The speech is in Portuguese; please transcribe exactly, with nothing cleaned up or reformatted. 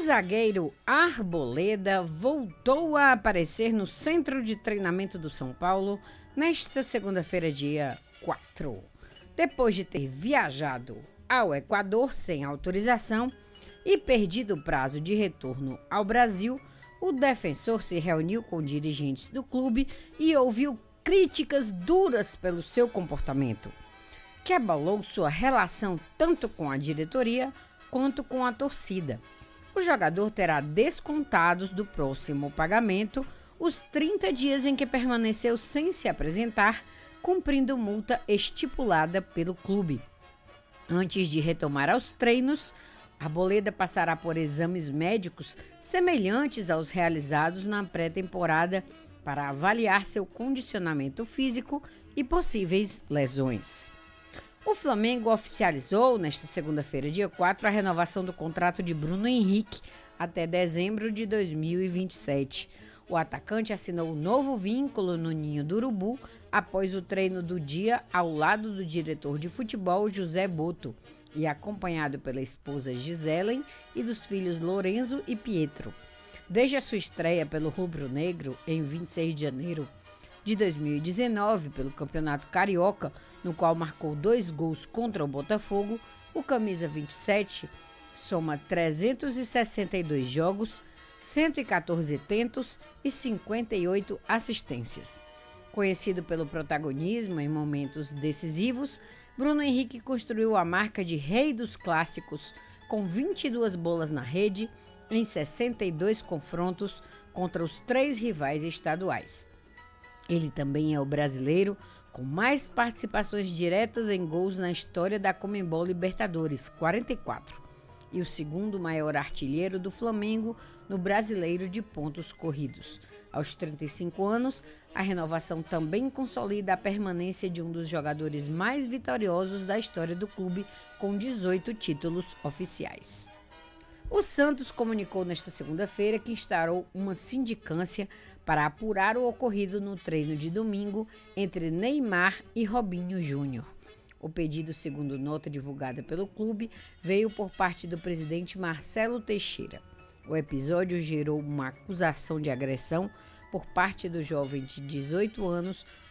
zagueiro Arboleda voltou a aparecer no Centro de Treinamento do São Paulo nesta segunda-feira, dia quatro. Depois de ter viajado ao Equador sem autorização e perdido o prazo de retorno ao Brasil, o defensor se reuniu com dirigentes do clube e ouviu críticas duras pelo seu comportamento, que abalou sua relação tanto com a diretoria quanto com a torcida. O jogador terá descontados do próximo pagamento os trinta dias em que permaneceu sem se apresentar, cumprindo multa estipulada pelo clube. Antes de retomar aos treinos, Arboleda passará por exames médicos semelhantes aos realizados na pré-temporada para avaliar seu condicionamento físico e possíveis lesões. O Flamengo oficializou, nesta segunda-feira, dia quatro, a renovação do contrato de Bruno Henrique até dezembro de dois mil e vinte e sete. O atacante assinou um novo vínculo no Ninho do Urubu após o treino do dia ao lado do diretor de futebol José Boto e acompanhado pela esposa Giselen e dos filhos Lorenzo e Pietro. Desde a sua estreia pelo Rubro Negro em vinte e seis de janeiro de dois mil e dezenove pelo Campeonato Carioca, no qual marcou dois gols contra o Botafogo, o camisa vinte e sete soma trezentos e sessenta e dois jogos, cento e quatorze tentos e cinquenta e oito assistências. Conhecido pelo protagonismo em momentos decisivos, Bruno Henrique construiu a marca de rei dos clássicos, com vinte e duas bolas na rede em sessenta e dois confrontos contra os três rivais estaduais. Ele também é o brasileiro com mais participações diretas em gols na história da Conmebol Libertadores, quarenta e quatro, e o segundo maior artilheiro do Flamengo no Brasileiro de pontos corridos. Aos trinta e cinco anos, a renovação também consolida a permanência de um dos jogadores mais vitoriosos da história do clube, com dezoito títulos oficiais. O Santos comunicou nesta segunda-feira que instaurou uma sindicância para apurar o ocorrido no treino de domingo entre Neymar e Robinho Júnior. O pedido, segundo nota divulgada pelo clube, veio por parte do presidente Marcelo Teixeira. O episódio gerou uma acusação de agressão por parte do jovem de dezoito anos